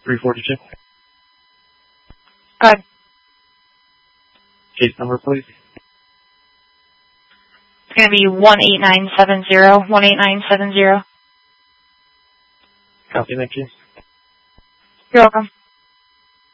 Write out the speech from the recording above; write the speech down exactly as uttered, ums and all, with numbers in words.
three forty-two. Good. Case number, please. It's going to be one eight nine seven zero, one eight nine seven zero. Copy that case. You're welcome.